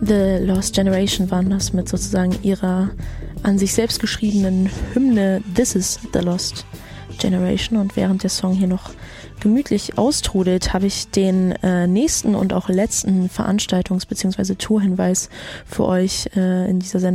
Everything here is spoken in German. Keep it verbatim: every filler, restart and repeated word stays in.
The Lost Generation waren das mit sozusagen ihrer an sich selbst geschriebenen Hymne This is the Lost Generation. Und während der Song hier noch gemütlich austrudelt, habe ich den äh, nächsten und auch letzten Veranstaltungs- bzw. Tourhinweis für euch äh, in dieser Sendung